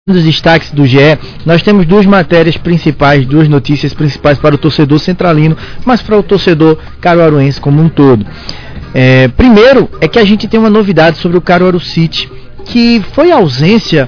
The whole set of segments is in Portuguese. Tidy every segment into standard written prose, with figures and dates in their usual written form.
Dos destaques do GE, nós temos duas matérias principais, duas notícias principais para o torcedor centralino, mas para o torcedor caruaruense como um todo. Primeiro é que a gente tem uma novidade sobre o Caruaru City, que foi ausência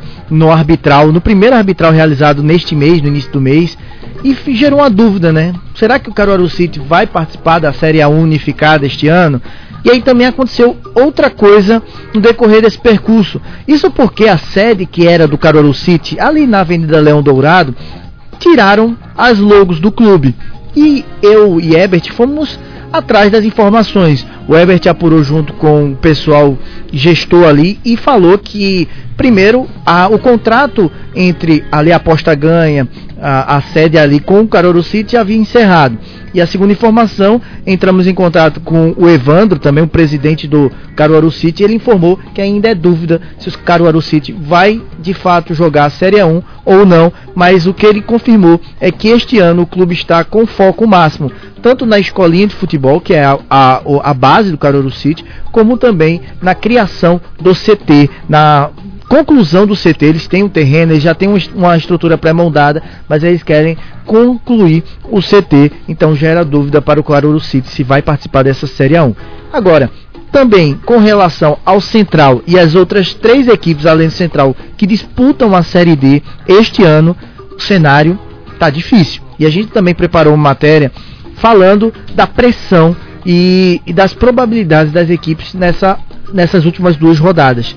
no primeiro arbitral realizado neste mês, no início do mês, e gerou uma dúvida, né? Será que o Caruaru City vai participar da Série A unificada este ano? E aí também aconteceu outra coisa no decorrer desse percurso. Isso porque a sede que era do Caruaru City, ali na Avenida Leão Dourado, tiraram as logos do clube. E eu e Herbert fomos atrás das informações. O Herbert apurou junto com o pessoal gestor ali e falou que, primeiro, o contrato entre ali a Aposta Ganha, a sede ali com o Caruaru City havia encerrado. E a segunda informação, entramos em contato com o Evandro, também o presidente do Caruaru City, ele informou que ainda é dúvida se o Caruaru City vai de fato jogar a Série A1 ou não, mas o que ele confirmou é que este ano o clube está com foco máximo, tanto na escolinha de futebol, que é a base do Caruaru City, como também na criação do CT, na conclusão do CT. Eles têm um terreno, eles já têm uma estrutura pré-moldada, mas eles querem concluir o CT, então gera dúvida para o Caruaru City se vai participar dessa Série A1. Agora, também com relação ao Central e as outras 3 equipes além do Central que disputam a Série D este ano, o cenário está difícil. E a gente também preparou uma matéria falando da pressão e das probabilidades das equipes nessas últimas 2 rodadas.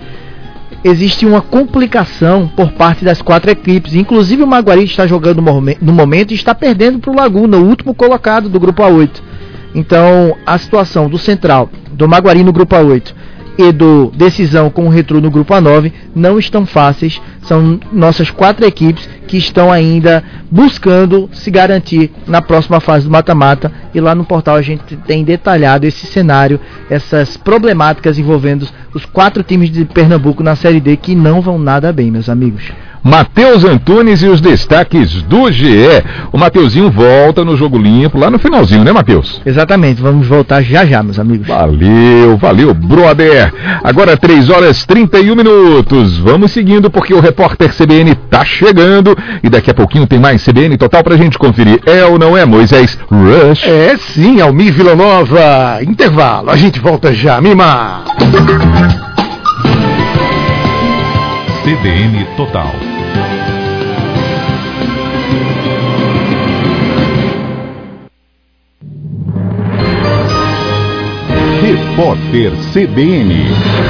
Existe uma complicação por parte das 4 equipes, inclusive o Maguari está jogando no momento e está perdendo para o Laguna, o último colocado do grupo A8. Então a situação do Central, do Maguari no grupo A8 e do Decisão com o Retrô no grupo A9 não estão fáceis. São nossas 4 equipes que estão ainda buscando se garantir na próxima fase do mata-mata, e lá no portal a gente tem detalhado esse cenário, essas problemáticas envolvendo os 4 times de Pernambuco na Série D que não vão nada bem, meus amigos. Matheus Antunes e os destaques do GE. O Mateuzinho volta no Jogo Limpo lá no finalzinho, né, Matheus? Exatamente, vamos voltar já, meus amigos. Valeu, brother. Agora 3h31. Vamos seguindo porque o repórter CBN tá chegando e daqui a pouquinho tem mais CBN Total pra gente conferir. É ou não é, Moisés Rush? É sim, Almir Villanova. Intervalo, a gente volta já, Mima. CBN Total. Repórter CBN.